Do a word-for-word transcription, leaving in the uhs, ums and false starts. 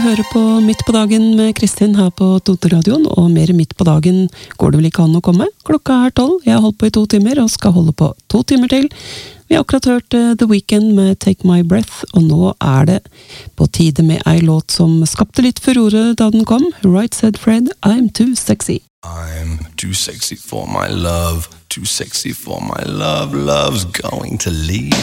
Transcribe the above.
hører på Midt på dagen med Kristin her på Toteradioen, og mer Midt på dagen går det vel ikke an å komme. Klokka er tolv, jeg har holdt på i to timer, og skal holde på to timer til. Vi har akkurat hørt uh, The Weeknd med Take My Breath, og nå er det på tide med ei låt som skapte litt furore da den kom. Right Said Fred, I'm Too Sexy. I'm too sexy for my love, too sexy for my love, love's going to leave.